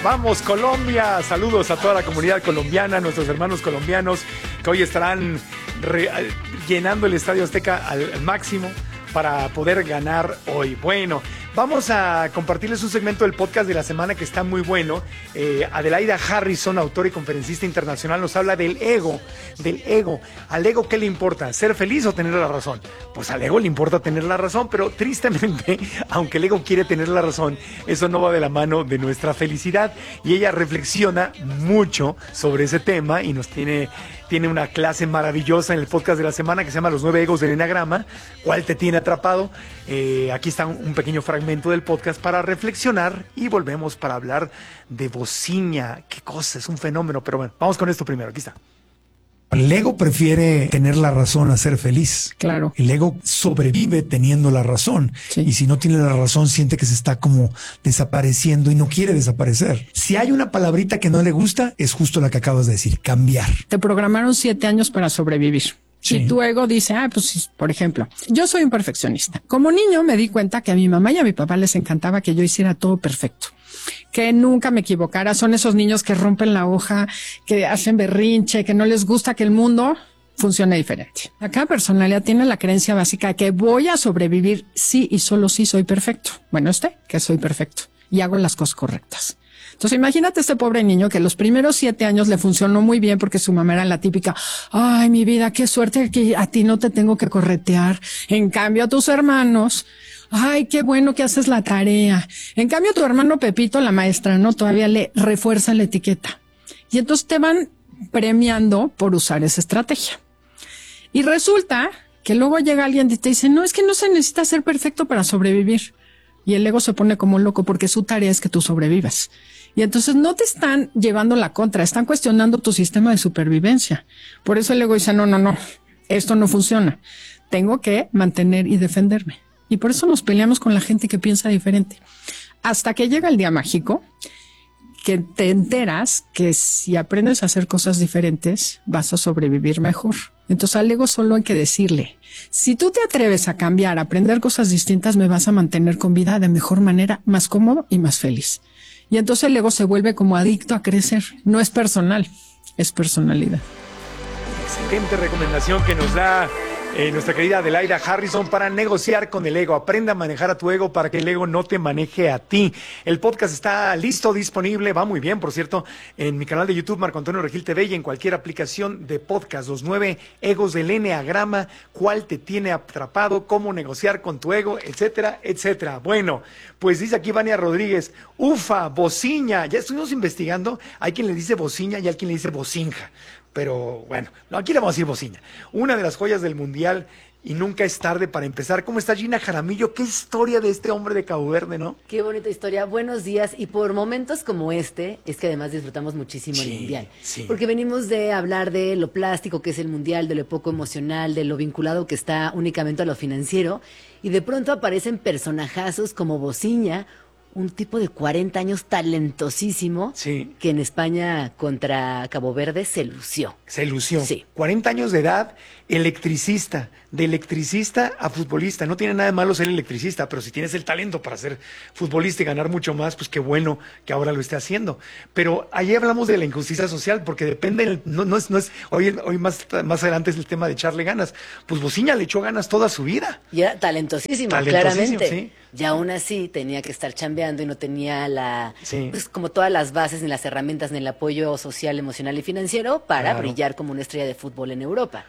Vamos, Colombia. Saludos a toda la comunidad colombiana, nuestros hermanos colombianos que hoy estarán llenando el Estadio Azteca al máximo para poder ganar hoy. Bueno, vamos a compartirles un segmento del podcast de la semana que está muy bueno. Adelaida Harrison, autora y conferencista internacional, nos habla del ego. ¿Al ego qué le importa? ¿Ser feliz o tener la razón? Pues al ego le importa tener la razón, pero tristemente, aunque el ego quiere tener la razón, eso no va de la mano de nuestra felicidad. Y ella reflexiona mucho sobre ese tema y nos tiene una clase maravillosa en el podcast de la semana que se llama Los 9 egos del Enagrama. ¿Cuál te tiene atrapado? Aquí está un pequeño fragmento del podcast para reflexionar y volvemos para hablar de bociña. Qué cosa, es un fenómeno, pero bueno, vamos con esto primero, aquí está. El ego prefiere tener la razón a ser feliz. Claro. El ego sobrevive teniendo la razón. Sí. Y si no tiene la razón, siente que se está como desapareciendo y no quiere desaparecer. Si hay una palabrita que no le gusta, es justo la que acabas de decir, cambiar. Te programaron 7 años para sobrevivir. Sí. Y tu ego dice, pues, por ejemplo, yo soy un perfeccionista. Como niño me di cuenta que a mi mamá y a mi papá les encantaba que yo hiciera todo perfecto, que nunca me equivocara. Son esos niños que rompen la hoja, que hacen berrinche, que no les gusta que el mundo funcione diferente. Cada personalidad tiene la creencia básica de que voy a sobrevivir sí y solo si soy perfecto. Bueno, que soy perfecto y hago las cosas correctas. Entonces imagínate este pobre niño que los primeros 7 años le funcionó muy bien porque su mamá era la típica, ay, mi vida, qué suerte que a ti no te tengo que corretear. En cambio a tus hermanos, ay, qué bueno que haces la tarea. En cambio tu hermano Pepito, la maestra, no, todavía le refuerza la etiqueta. Y entonces te van premiando por usar esa estrategia. Y resulta que luego llega alguien y te dice, no, es que no se necesita ser perfecto para sobrevivir. Y el ego se pone como loco porque su tarea es que tú sobrevivas. Y entonces no te están llevando la contra, están cuestionando tu sistema de supervivencia. Por eso el ego dice, no, esto no funciona. Tengo que mantener y defenderme. Y por eso nos peleamos con la gente que piensa diferente. Hasta que llega el día mágico, que te enteras que si aprendes a hacer cosas diferentes, vas a sobrevivir mejor. Entonces al ego solo hay que decirle, si tú te atreves a cambiar, a aprender cosas distintas, me vas a mantener con vida de mejor manera, más cómodo y más feliz. Y entonces el ego se vuelve como adicto a crecer. No es personal, es personalidad. Excelente recomendación que nos da nuestra querida Adelaida Harrison para negociar con el ego. Aprenda a manejar a tu ego para que el ego no te maneje a ti. El podcast está listo, disponible, va muy bien, por cierto, en mi canal de YouTube, Marco Antonio Regil TV, y en cualquier aplicación de podcast. Los 9 egos del Eneagrama, cuál te tiene atrapado, cómo negociar con tu ego, etcétera, etcétera. Bueno, pues dice aquí Vania Rodríguez, ufa, bociña. Ya estuvimos investigando, hay quien le dice bociña y hay quien le dice bocinja. Pero bueno, no, aquí le vamos a decir bociña. Una de las joyas del mundial y nunca es tarde para empezar. ¿Cómo está Gina Jaramillo? Qué historia de este hombre de Cabo Verde, ¿no? Qué bonita historia. Buenos días. Y por momentos como este, es que además disfrutamos muchísimo el mundial. Sí. Porque venimos de hablar de lo plástico que es el mundial, de lo poco emocional, de lo vinculado que está únicamente a lo financiero. Y de pronto aparecen personajazos como Bociña, un tipo de 40 años talentosísimo, sí, que en España contra Cabo Verde se lució. Se lució. Sí. 40 años de edad, electricista, de electricista a futbolista. No tiene nada de malo ser electricista, pero si tienes el talento para ser futbolista y ganar mucho más, pues qué bueno que ahora lo esté haciendo. Pero ahí hablamos de la injusticia social, porque depende, no es hoy más adelante es el tema de echarle ganas. Pues Bociña le echó ganas toda su vida. Y era talentosísimo, claramente. Sí. Y aún así tenía que estar chambeando y no tenía pues como todas las bases, ni las herramientas, ni el apoyo social, emocional y financiero para brillar como una estrella de fútbol en Europa.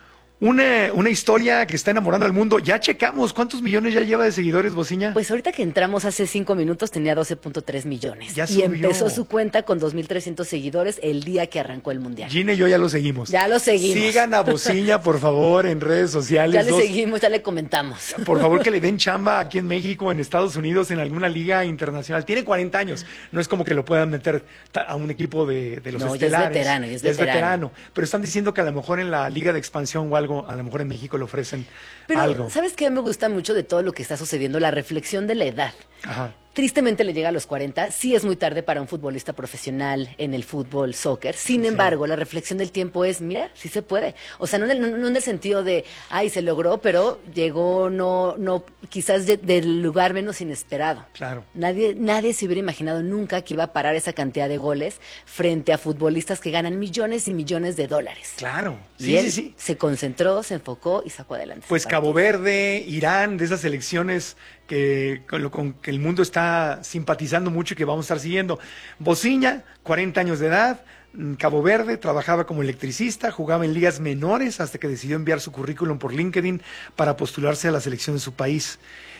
Una historia que está enamorando al mundo. Ya checamos, ¿cuántos millones ya lleva de seguidores, Bociña? Pues ahorita que entramos hace 5 minutos tenía 12.3 millones. Ya y subió. Empezó su cuenta con 2.300 seguidores el día que arrancó el Mundial. Gina y yo ya lo seguimos. Ya lo seguimos. Sigan a Bociña, por favor, en redes sociales. Ya le seguimos, ya le comentamos. Por favor, que le den chamba aquí en México, en Estados Unidos, en alguna liga internacional. Tiene 40 años. No es como que lo puedan meter a un equipo de los estelares. Ya es veterano. Pero están diciendo que a lo mejor en la liga de expansión o algo, a lo mejor en México le ofrecen Pero, algo. ¿sabes qué me gusta mucho de todo lo que está sucediendo? La reflexión de la edad. Ajá. Tristemente le llega a los 40, sí es muy tarde para un futbolista profesional en el fútbol, soccer. Sin embargo, la reflexión del tiempo es, mira, sí se puede. O sea, no en el sentido de, ay, se logró, pero llegó no quizás del lugar menos inesperado. Claro. Nadie se hubiera imaginado nunca que iba a parar esa cantidad de goles frente a futbolistas que ganan millones y millones de dólares. Claro. Y él se concentró, se enfocó y sacó adelante. Pues Cabo Verde, Irán, de esas selecciones con que el mundo está simpatizando mucho y que vamos a estar siguiendo. Bociña, 40 años de edad, Cabo Verde, trabajaba como electricista, jugaba en ligas menores hasta que decidió enviar su currículum por LinkedIn para postularse a la selección de su país.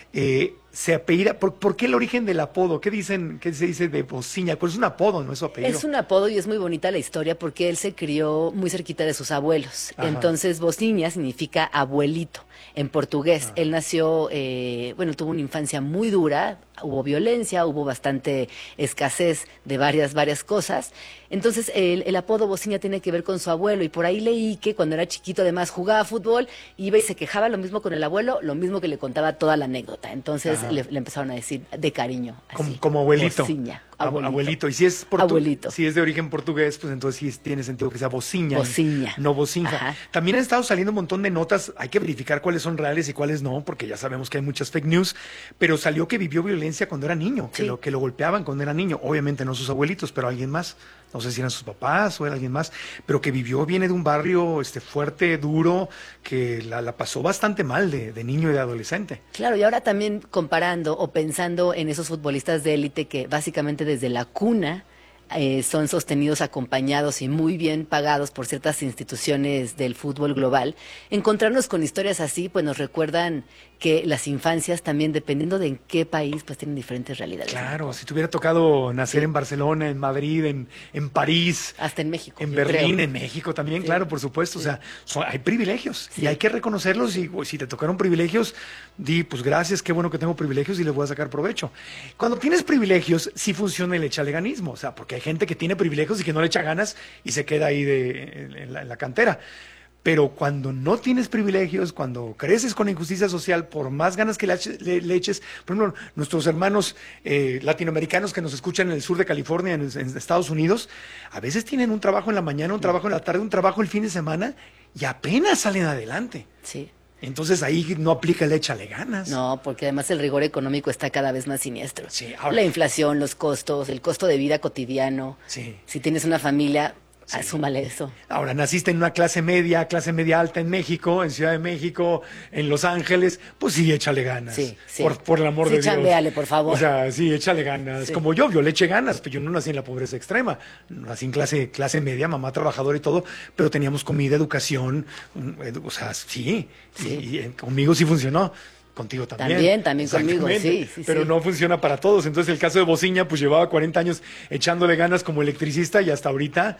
Se apellida, ¿por qué el origen del apodo? ¿Qué se dice de Bociña? Pues es un apodo, no es su apellido. Es un apodo y es muy bonita la historia porque él se crió muy cerquita de sus abuelos. Ajá. Entonces, Bociña significa abuelito en portugués. Ajá. Él nació, tuvo una infancia muy dura, hubo violencia, hubo bastante escasez de varias cosas. Entonces, el apodo Bociña tiene que ver con su abuelo y por ahí leí que cuando era chiquito además jugaba fútbol, iba y se quejaba lo mismo con el abuelo, lo mismo que le contaba toda la anécdota. Entonces, le empezaron a decir de cariño. Así, como abuelito. Bociña, abuelito. Y si es si es de origen portugués, pues entonces sí tiene sentido que sea Bociña. Bociña. No Bocinja. Ajá. También han estado saliendo un montón de notas, hay que verificar cuáles son reales y cuáles no, porque ya sabemos que hay muchas fake news, pero salió que vivió violencia cuando era niño, Sí. que lo golpeaban cuando era niño, obviamente no sus abuelitos, pero alguien más. No sé si eran sus papás o era alguien más, pero que viene de un barrio fuerte, duro, que la pasó bastante mal de niño y de adolescente. Claro, y ahora también comparando o pensando en esos futbolistas de élite que básicamente desde la cuna son sostenidos, acompañados y muy bien pagados por ciertas instituciones del fútbol global, encontrarnos con historias así, pues nos recuerdan que las infancias también, dependiendo de en qué país, pues tienen diferentes realidades. Claro, si te hubiera tocado nacer en Barcelona, en Madrid, en París, hasta en México. en yo Berlín, creo. en México también, Sí. claro, por supuesto. Sí. O sea, hay privilegios Sí. y hay que reconocerlos. Y si te tocaron privilegios, pues gracias, qué bueno que tengo privilegios y les voy a sacar provecho. Cuando tienes privilegios, sí funciona el echaleganismo. O sea, porque hay gente que tiene privilegios y que no le echa ganas y se queda ahí en la cantera. Pero cuando no tienes privilegios, cuando creces con injusticia social, por más ganas que le eches, por ejemplo, nuestros hermanos latinoamericanos que nos escuchan en el sur de California, en Estados Unidos, a veces tienen un trabajo en la mañana, un trabajo en la tarde, un trabajo el fin de semana y apenas salen adelante. Sí. Entonces ahí no aplica el échale ganas. No, porque además el rigor económico está cada vez más siniestro. Sí, ahora- La inflación, los costos, el costo de vida cotidiano. Sí. Si tienes una familia, Sí. asúmale eso. Ahora, naciste en una clase media alta en México, en Ciudad de México, en Los Ángeles, pues sí, échale ganas. Sí, sí. Por el amor Sí, de Dios. chambeale, por favor. O sea, sí, échale ganas. Sí. Como yo le eché ganas, pero yo no nací en la pobreza extrema. Nací en clase media, mamá trabajadora y todo, pero teníamos comida, educación, o sea, sí. Sí. Y conmigo sí funcionó. Contigo también. También conmigo, Exactamente. sí, Pero sí. no funciona para todos. Entonces, el caso de Bociña, pues llevaba 40 años echándole ganas como electricista y hasta ahorita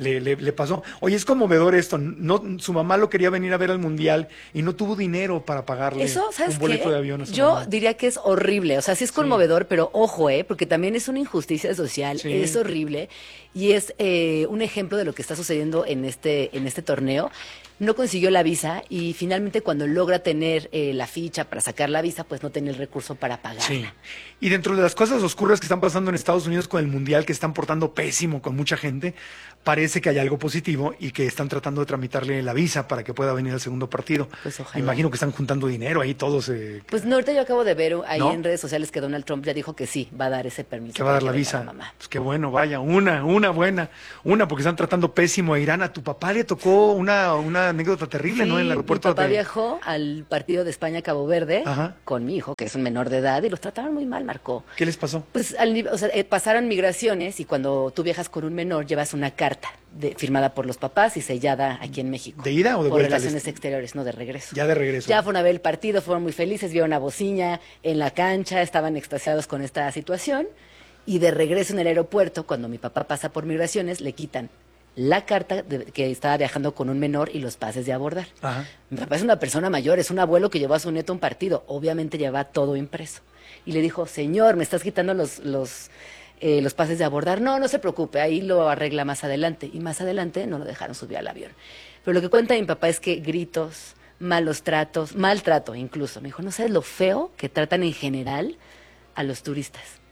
le pasó. Oye, es conmovedor esto. No, su mamá lo quería venir a ver al Mundial y no tuvo dinero para pagarle Eso, ¿sabes un boleto qué? de avión a su Yo mamá. diría que es horrible. O sea, sí es conmovedor, pero ojo, porque también es una injusticia social. Sí. Es horrible. Y es un ejemplo de lo que está sucediendo en este torneo. No consiguió la visa y finalmente cuando logra tener la ficha para sacar la visa, pues no tenía el recurso para pagarla. Sí. Y dentro de las cosas oscuras que están pasando en Estados Unidos con el Mundial, que están portando pésimo con mucha gente, parece que hay algo positivo y que están tratando de tramitarle la visa para que pueda venir al segundo partido. Pues ojalá. Imagino que están juntando dinero ahí todos. Pues no, ahorita yo acabo de ver ahí ¿No? en redes sociales que Donald Trump ya dijo que sí, va a dar ese permiso. Que va a dar para la que visa. venga mamá. Pues qué bueno, vaya, una buena, porque están tratando pésimo a Irán. A tu papá le tocó una anécdota terrible, ¿no? En el aeropuerto mi papá de... viajó al partido de España-Cabo Verde Ajá. con mi hijo, que es un menor de edad, y los trataron muy mal, Marco. ¿Qué les pasó? Pues pasaron migraciones y cuando tú viajas con un menor llevas una carta firmada por los papás y sellada aquí en México. ¿De ida o de por vuelta? Relaciones Exteriores, no de regreso. Ya de regreso. Ya fueron a ver el partido, fueron muy felices, vieron a Bociña en la cancha, estaban extasiados con esta situación y de regreso en el aeropuerto, cuando mi papá pasa por migraciones, le quitan la carta que estaba viajando con un menor y los pases de abordar. Ajá. Mi papá es una persona mayor, es un abuelo que llevó a su nieto a un partido, obviamente lleva todo impreso. Y le dijo, señor, me estás quitando los pases de abordar. No, no se preocupe, ahí lo arregla más adelante. Y más adelante no lo dejaron subir al avión. Pero lo que cuenta mi papá es que gritos, malos tratos, maltrato incluso. Me dijo, no sabes lo feo que tratan en general a los turistas.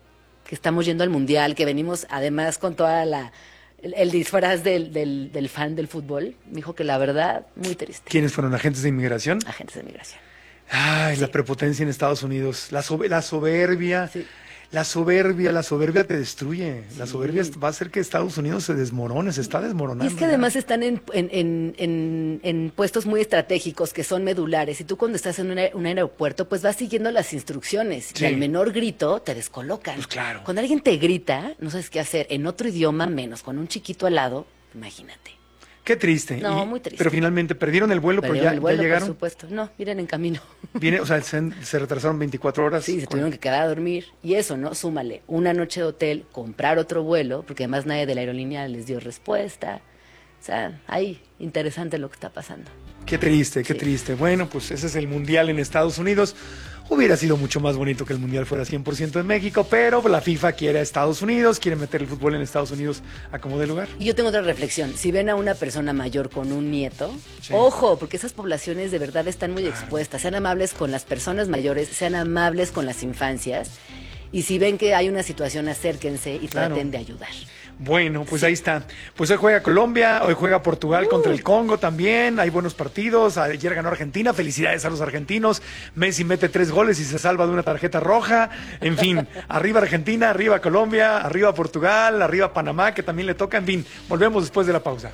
que estamos yendo al Mundial, que venimos además con toda el disfraz del fan del fútbol. Me dijo que la verdad, muy triste. ¿Quiénes fueron? ¿Agentes de inmigración? Agentes de inmigración. Ay, sí. La prepotencia en Estados Unidos, la soberbia. Sí. La soberbia te destruye. Sí. La soberbia va a hacer que Estados Unidos se desmorone, se está desmoronando. Y es que además están en puestos muy estratégicos que son medulares. Y tú cuando estás en un aeropuerto, pues vas siguiendo las instrucciones. Sí. Y al menor grito te descolocan. Pues claro. Cuando alguien te grita, no sabes qué hacer. En otro idioma menos, con un chiquito al lado, imagínate. Qué triste. No, muy triste. Pero finalmente perdieron el vuelo, pero ya llegaron. Por supuesto. No, miren en camino. O sea, se retrasaron 24 horas. Sí, se tuvieron que quedar a dormir. Y eso, ¿no? Súmale una noche de hotel, comprar otro vuelo, porque además nadie de la aerolínea les dio respuesta. O sea, ahí, interesante lo que está pasando. Qué triste, qué triste. Bueno, pues ese es el Mundial en Estados Unidos. Hubiera sido mucho más bonito que el Mundial fuera 100% en México, pero la FIFA quiere a Estados Unidos, quiere meter el fútbol en Estados Unidos a como dé lugar. Y yo tengo otra reflexión. Si ven a una persona mayor con un nieto, ojo, porque esas poblaciones de verdad están muy expuestas. Sean amables con las personas mayores, sean amables con las infancias. Y si ven que hay una situación, acérquense y traten de ayudar. Bueno, pues ahí está. Pues hoy juega Colombia, hoy juega Portugal contra el Congo también. Hay buenos partidos. Ayer ganó Argentina. Felicidades a los argentinos. Messi mete 3 goles y se salva de una tarjeta roja. En fin, arriba Argentina, arriba Colombia, arriba Portugal, arriba Panamá, que también le toca. En fin, volvemos después de la pausa.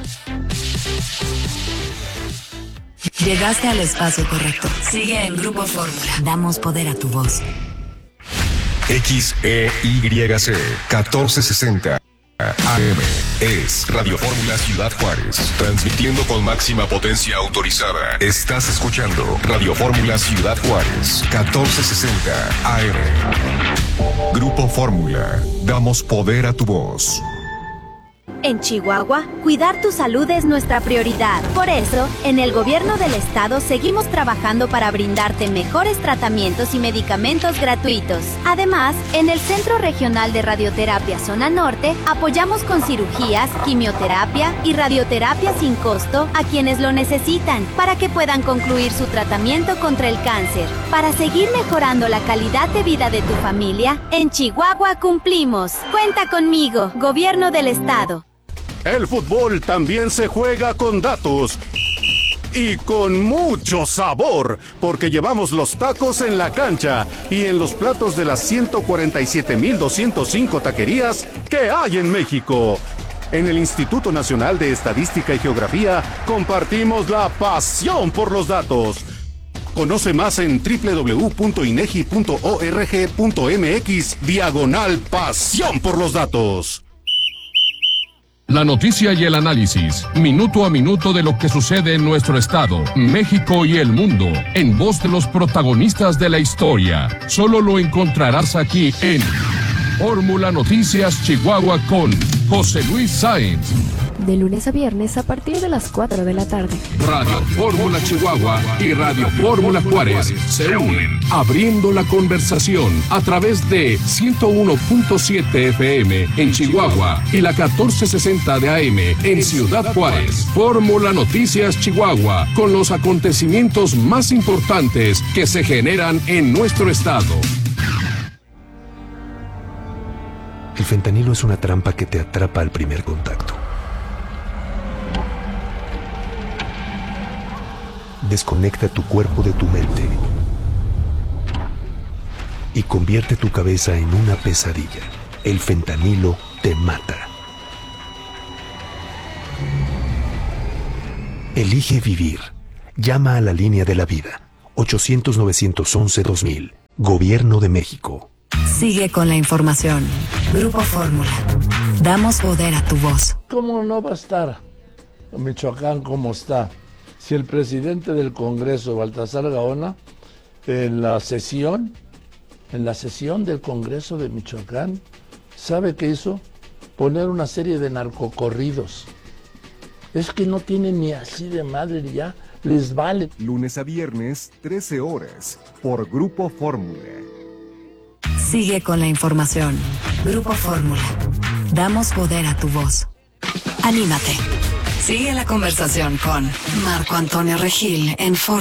Llegaste al espacio correcto. Sigue en Grupo Fórmula. Damos poder a tu voz. XEYC 1460 AM es Radio Fórmula Ciudad Juárez, transmitiendo con máxima potencia autorizada. Estás escuchando Radio Fórmula Ciudad Juárez 1460 AM. Grupo Fórmula, damos poder a tu voz. En Chihuahua, cuidar tu salud es nuestra prioridad. Por eso, en el gobierno del estado seguimos trabajando para brindarte mejores tratamientos y medicamentos gratuitos. Además, en el Centro Regional de Radioterapia Zona Norte, apoyamos con cirugías, quimioterapia y radioterapia sin costo a quienes lo necesitan, para que puedan concluir su tratamiento contra el cáncer. Para seguir mejorando la calidad de vida de tu familia, en Chihuahua cumplimos. Cuenta conmigo, Gobierno del Estado. El fútbol también se juega con datos y con mucho sabor, porque llevamos los tacos en la cancha y en los platos de las 147,205 taquerías que hay en México. En el Instituto Nacional de Estadística y Geografía compartimos la pasión por los datos. Conoce más en www.inegi.org.mx/pasión por los datos. La noticia y el análisis, minuto a minuto de lo que sucede en nuestro estado, México y el mundo, en voz de los protagonistas de la historia. Solo lo encontrarás aquí en Fórmula Noticias Chihuahua con José Luis Sáenz. De lunes a viernes a partir de las 4 de la tarde. Radio Fórmula Chihuahua y Radio Fórmula Juárez se unen, abriendo la conversación a través de 101.7 FM en Chihuahua y la 1460 de AM en Ciudad Juárez. Fórmula Noticias Chihuahua, con los acontecimientos más importantes que se generan en nuestro estado. El fentanilo es una trampa que te atrapa al primer contacto. Desconecta tu cuerpo de tu mente y convierte tu cabeza en una pesadilla. El fentanilo te mata. Elige vivir. Llama a la línea de la vida. 800-911-2000. Gobierno de México. Sigue con la información. Grupo Fórmula. Damos poder a tu voz. ¿Cómo no va a estar Michoacán como está? Si el presidente del Congreso, Baltasar Gaona, en la sesión del Congreso de Michoacán, ¿sabe qué hizo? Poner una serie de narcocorridos. Es que no tienen ni así de madre, ya les vale. Lunes a viernes, 13 horas, por Grupo Fórmula. Sigue con la información. Grupo Fórmula. Damos poder a tu voz. Anímate. Sigue la conversación con Marco Antonio Regil en Fórmula.